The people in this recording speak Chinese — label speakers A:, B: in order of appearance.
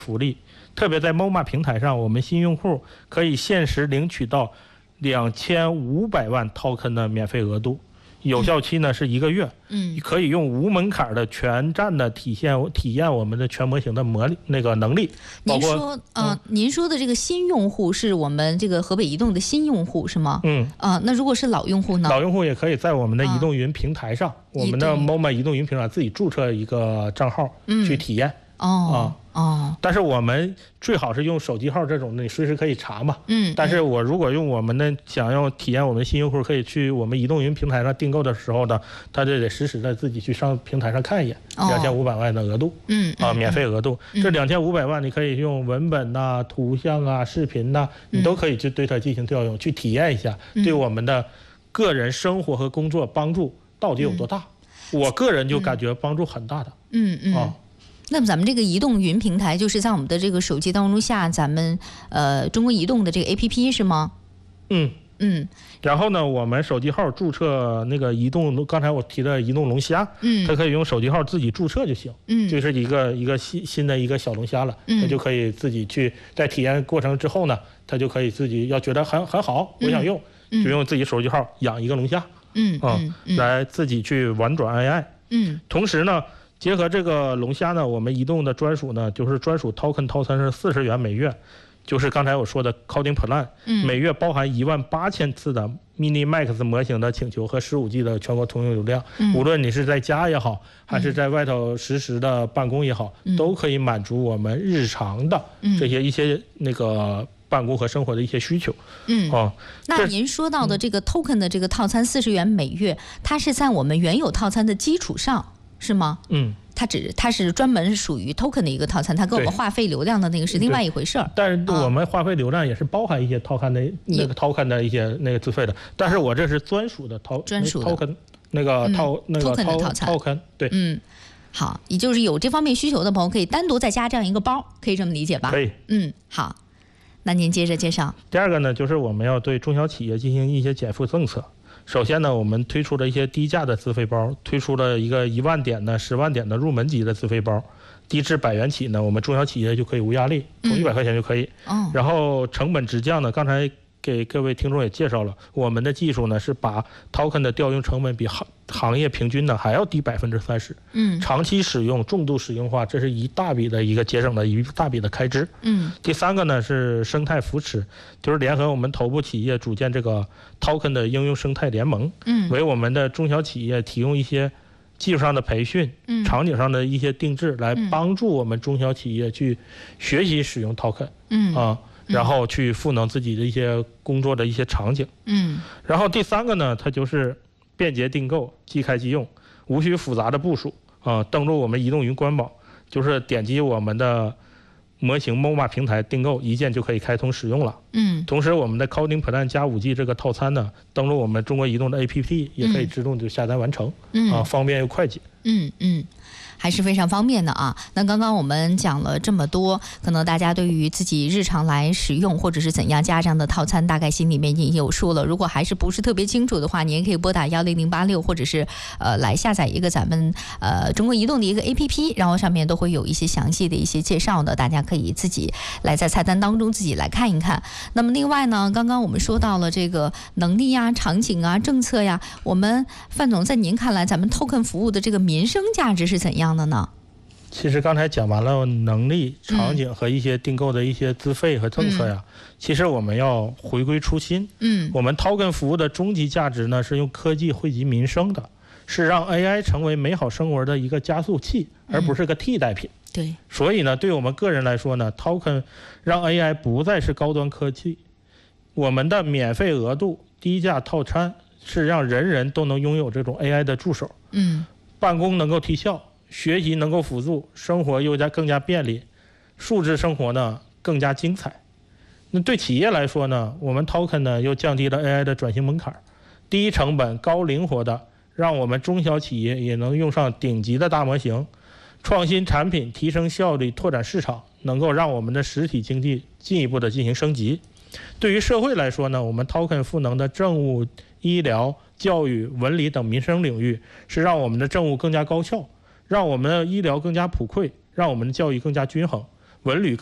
A: 福利，特别在 MoMA 平台上，我们新用户可以限时领取到2500万 token 的免费额度，有效期呢是1个月。可以用无门槛的全站的体验我们的全模型的能力。
B: 您说的这个新用户是我们这个河北移动的新用户是吗？那如果是老用户呢？
A: 老用户也可以在我们的移动云平台上，我们的 MoMA 移动云平台自己注册一个账号去体验。但是我们最好是用手机号这种的，你随时可以查嘛。但是我如果用我们的想要体验我们新用户，可以去我们移动云平台上订购的时候呢，他就得实时的自己去上平台上看一眼。2500万的额度，免费额度。这2500万你可以用文本呐、图像啊、视频呐，你都可以去对它进行调用，去体验一下，对我们的个人生活和工作帮助到底有多大？我个人就感觉帮助很大的。
B: 那么咱们这个移动云平台就是在我们的这个手机当中下咱们中国移动的这个 APP 是吗？
A: 然后呢，我们手机号注册那个移动，刚才我提的移动龙虾，它可以用手机号自己注册就行。就是一个新的一个小龙虾了，它就可以自己去在体验过程之后呢，它就可以自己要觉得很好，我想用，就用自己手机号养一个龙虾，来自己去玩转 AI。同时呢，结合这个龙虾呢，我们移动的专属呢，就是专属 token 套餐是40元每月，就是刚才我说的 Coding Plan，每月包含18000次的 Mini Max 模型的请求和15G 的全国通用流量，无论你是在家也好，还是在外头实时的办公也好，都可以满足我们日常的这些一些那个办公和生活的一些需求。
B: 那您说到的这个 token 的这个套餐40元每月，它是在我们原有套餐的基础上是吗？它是专门属于 token 的一个套餐，它跟我们话费流量的那个是另外一回事儿。
A: 但是我们话费流量也是包含一些 token 的那个 token 的一些那个资费的，但是我这是专属的 token 那个
B: token 的套餐
A: token 对。
B: 好，也就是有这方面需求的朋友可以单独再加这样一个包，可以这么理解吧？
A: 可以。
B: 好，那您接着介绍。
A: 第二个呢，就是我们要对中小企业进行一些减负政策。首先呢，我们推出了一些低价的资费包，推出了一个1万点的、10万点的入门级的资费包，低至100元起呢，我们中小企业就可以无压力，从100块钱就可以。然后成本直降呢，刚才给各位听众也介绍了，我们的技术呢是把 token 的调用成本比行业平均呢还要低30%。长期使用、重度使用化，这是一大笔的一个节省的一大笔的开支。第三个呢是生态扶持，就是联合我们头部企业组建这个 token 的应用生态联盟，为我们的中小企业提供一些技术上的培训、场景上的一些定制，来帮助我们中小企业去学习使用 token。然后去赋能自己的一些工作的一些场景。然后第三个呢，它就是便捷订购、即开即用，无需复杂的部署登录我们移动云官网，就是点击我们的模型 MoMA 平台订购，一键就可以开通使用了。同时我们的 Coding Plan 加5G 这个套餐呢，登录我们中国移动的 APP 也可以自动就下单完成，方便又快捷。
B: 还是非常方便的啊。那刚刚我们讲了这么多，可能大家对于自己日常来使用或者是怎样加这样的套餐，大概心里面已经有数了。如果还是不是特别清楚的话，你也可以拨打10086，或者是来下载一个咱们中国移动的一个 APP， 然后上面都会有一些详细的一些介绍的，大家可以自己来在菜单当中自己来看一看。那么另外呢，刚刚我们说到了这个能力呀、场景啊、政策呀，我们范总在您看来，咱们 token 服务的这个民生价值是怎样的呢？
A: 其实刚才讲完了能力、场景和一些订购的一些资费和政策呀，其实我们要回归初心。我们 token 服务的终极价值呢，是用科技惠及民生的，是让 AI 成为美好生活的一个加速器，而不是个替代品。
B: 对，
A: 所以呢，对我们个人来说呢 ，token 让 AI 不再是高端科技，我们的免费额度、低价套餐是让人人都能拥有这种 AI 的助手。办公能够提效，学习能够辅助，生活又更加便利，数字生活呢更加精彩。那对企业来说呢，我们 token 呢又降低了 AI 的转型门槛，低成本高灵活的让我们中小企业也能用上顶级的大模型，创新产品，提升效率，拓展市场，能够让我们的实体经济进一步的进行升级。对于社会来说呢，我们 token 赋能的政务、医疗、教育、文理等民生领域，是让我们的政务更加高效，让我们的医疗更加普惠，让我们的教育更加均衡， 文旅